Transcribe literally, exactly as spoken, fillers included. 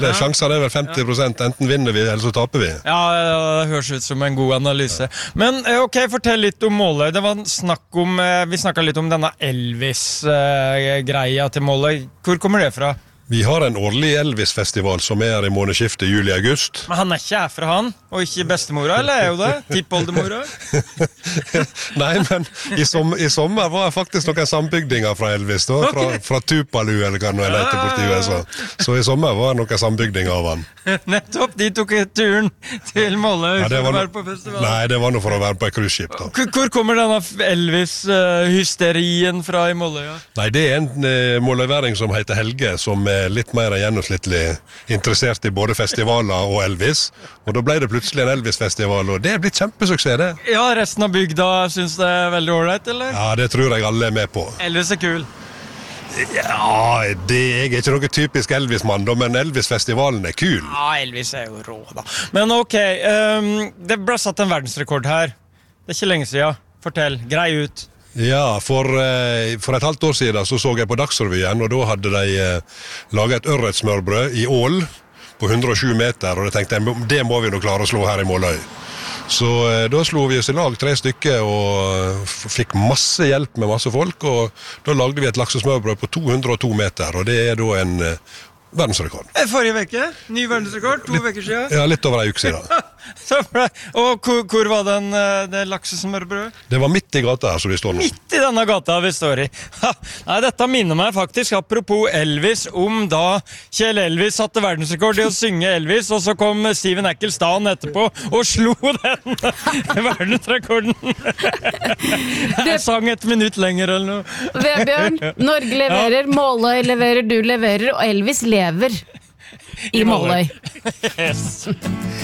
Det sjanser er vel femti prosent, enten vinner vi eller så taper vi. Ja, det høres ut som en god analyse. Men ok, fortell litt om Måløy. Det var snakk om, vi snakket litt om denne Elvis-greia til Måløy. Hvor kommer det fra? Vi har en årlig Elvis-festival som er i månedsskiftet juli-august. Men han er ikke her fra han, og ikke bestemora, eller er jo det? Tippoldemora? Nei, men i, som, i sommer var jeg faktisk noen sambygdinger fra Elvis, da, fra, Okay. fra Tupalu, eller hva han heter borti U S A. Så i sommer var det noen sambygdinger av han. Nettopp, de tok turen til Måløy Ja, det for å var være no- på festival. Nei, det var noe for å være på et cruiseskip da. Hvor, hvor kommer denne Elvis-hysterien fra i Måløy? Ja? Nei, det er en eh, måløyværing som heter Helge, som er litt mer enn gjennomsnittlig interessert i både festivaler og Elvis. Og da ble det plutselig en Elvis-festival, og det er blitt kjempesuksess, det. Ja, resten av bygda synes det er veldig ordentlig, eller? Ja, det tror jeg alle er med på. Elvis er kul. Ja, det jeg er ikke noe typisk Elvis-mann, da, men Elvis-festivalen er kul. Ja, Elvis er jo rå, da. Men ok, um, det ble satt en verdensrekord her. Det er ikke lenge siden. Fortell, grei ut. Ja, for, eh, for et halvt år siden så så jeg på Dagsrevyen, og da hadde de eh, laget et ørretsmørbrød i Ål på hundre og sju meter, og jeg tenkte, det må vi nå klare å slå her i Måløy. Så eh, da slo vi oss i lag tre stykker og f- fikk masse hjelp med masse folk, og da lagde vi et laksesmørbrød på to hundre og to meter, og det er da en eh, verdensrekord. Forrige veke, ny verdensrekord, to veker siden. Ja, litt over en uke siden. Så ble, og hvor, hvor var den, eh, det laksesmørbrød? Det var midt i gata her, så vi står nå. Midt i denne gata vi står i. Ha, nei, dette minner meg faktisk, apropos Elvis, om da Kjell Elvis satte verdensrekord i å synge Elvis, og så kom Steven Ackles dagen etterpå og slo den verdensrekorden. Jeg sang et minutt lenger eller noe. Vebjørn, Norge leverer, Måløy leverer, du leverer, og Elvis lever i Måløy. Yes.